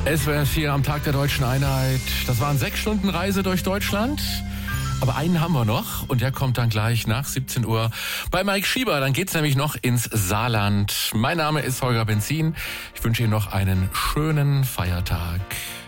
SWR 4 am Tag der Deutschen Einheit. Das waren 6 Stunden Reise durch Deutschland. Aber einen haben wir noch und der kommt dann gleich nach 17 Uhr bei Mike Schieber. Dann geht's nämlich noch ins Saarland. Mein Name ist Holger Benzin. Ich wünsche Ihnen noch einen schönen Feiertag.